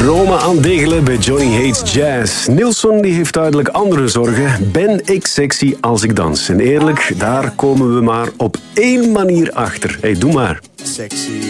Roma aan Degelen bij Johnny Hates Jazz. Nilsson die heeft duidelijk andere zorgen. Ben ik sexy als ik dans? En eerlijk, daar komen we maar op één manier achter. Hey, doe maar. Sexy